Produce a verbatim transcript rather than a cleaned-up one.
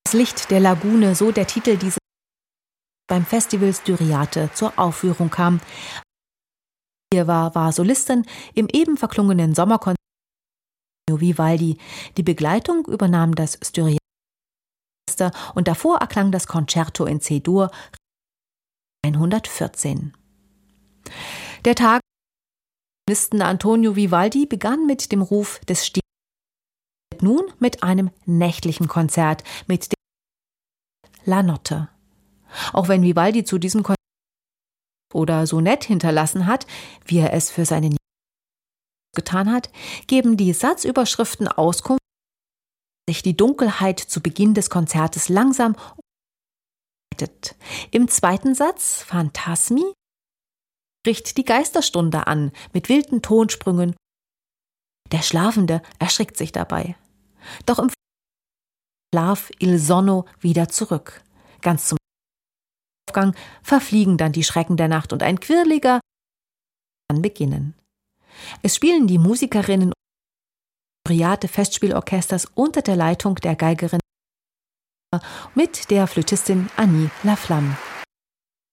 Das Licht der Lagune, so der Titel dieses beim Festival Styriate zur Aufführung kam. Hier war, war Solistin im eben verklungenen Sommerkonzert Vivaldi. Die Begleitung übernahm das Styriate und davor erklang das Concerto in C-Dur hundertvierzehn. Der Tag des Antonio Vivaldi begann mit dem Ruf des Stiers, nun mit einem nächtlichen Konzert mit dem La Notte. Auch wenn Vivaldi zu diesem Konzert oder Sonett hinterlassen hat, wie er es für seine getan hat, geben die Satzüberschriften Auskunft, dass sich die Dunkelheit zu Beginn des Konzertes langsam umleitet. Im zweiten Satz, Phantasmi, bricht die Geisterstunde an mit wilden Tonsprüngen. Der Schlafende erschrickt sich dabei. Doch im Schlaf Il Sonno wieder zurück. Ganz zum Aufgang verfliegen dann die Schrecken der Nacht und ein quirliger kann beginnen. Es spielen die Musikerinnen des Styriate Festspielorchesters unter der Leitung der Geigerin mit der Flötistin Annie Laflamme.